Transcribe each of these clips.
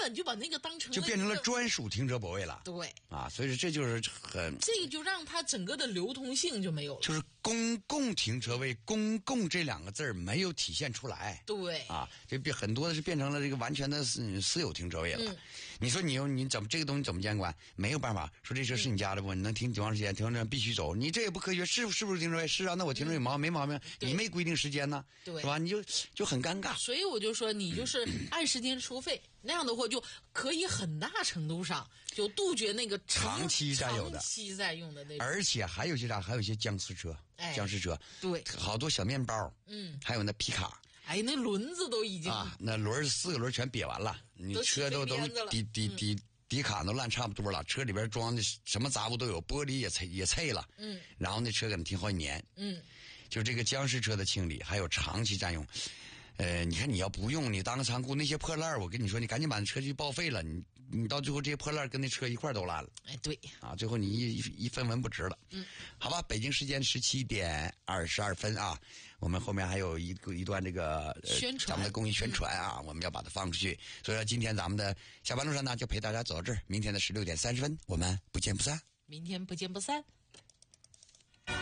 本就把那个当成就变成了专属停车泊位了。 对啊，所以说这就是这个就让它整个的流通性就没有了， 就是公共停车位，公共这两个字没有体现出来。 对啊，这很多的是变成了这个完全的私有停车位了。你说你怎么这个东西怎么监管？没有办法说这车是你家的不？你能停多长时间？停车必须走，你这也不科学，是不是停车位？是啊，那我停车有没毛病？你没规定时间呢， 对， 是吧？你就很尴尬。 所以我就说，你就是按时间收费，那样的话就可以很大程度上就杜绝那个长期占有的、 长期在用的那种。 而且还有些啥？还有一些僵尸车，僵尸车， 对， 好多小面包，还有那皮卡。 哎，那轮子都已经啊，那4个轮全瘪完了，你车都底卡都烂差不多了，车里边装的什么杂物都有，玻璃也碎了，然后那车给它停好几年，就这个僵尸车的清理，还有长期占用。你看你要不用，你当个仓库，那些破烂我跟你说，你赶紧把那车就报废了，你到最后这些破烂跟那车一块都烂了。 哎，对啊，最后你一分文不值了。好吧，北京时间17点22分啊，我们后面还有一段这个宣传， 咱们的公益宣传啊，我们要把它放出去。所以说今天咱们的下班路上呢，就陪大家走到这儿，明天的16点30分，我们不见不散。 明天不见不散。 105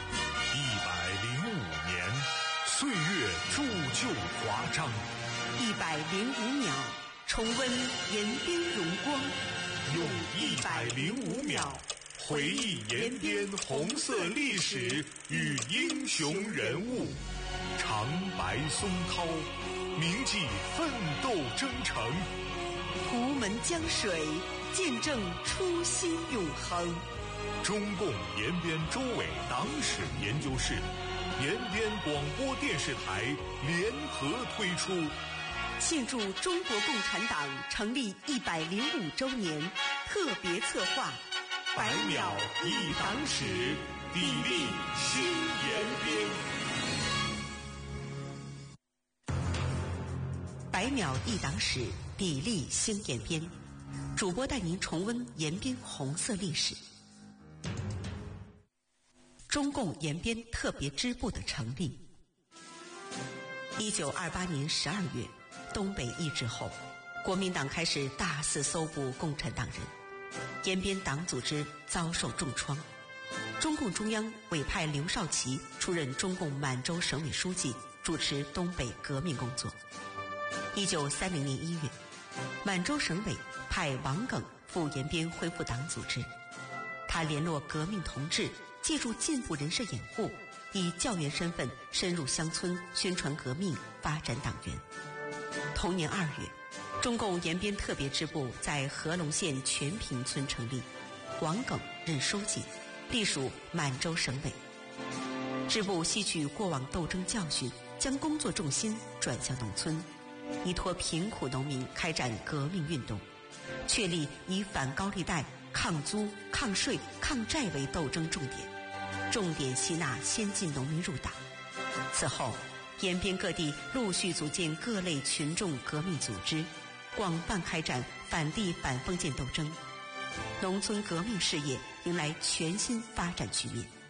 年，岁月铸就华章 ，105秒，重温延边荣光， 用105秒回忆延边红色历史与英雄人物，长白松涛，铭记奋斗征程， 图门江水，见证初心永恒。 中共延边州委党史研究室、延边广播电视台联合推出， 庆祝中国共产党成立105周年特别策划 100秒一党史，砥砺新延边。100秒一党史，砥砺新延边。主播带您重温延边红色历史。中共延边特别支部的成立。1928年12月，东北易帜后，国民党开始大肆搜捕共产党人，延边党组织遭受重创。中共中央委派刘少奇出任中共满洲省委书记，主持东北革命工作。1930年1月，满洲省委派王耿赴延边恢复党组织，他联络革命同志，借助进步人士掩护，以教员身份深入乡村宣传革命，发展党员。同年2月，中共延边特别支部在合龙县全平村成立，王耿任书记，隶属满洲省委。支部吸取过往斗争教训，将工作重心转向农村，依托贫苦农民开展革命运动，确立以反高利贷、抗租、抗税、抗债为斗争重点，重点吸纳先进农民入党。此后，延边各地陆续组建各类群众革命组织，广泛开展反帝反封建斗争，农村革命事业迎来全新发展局面。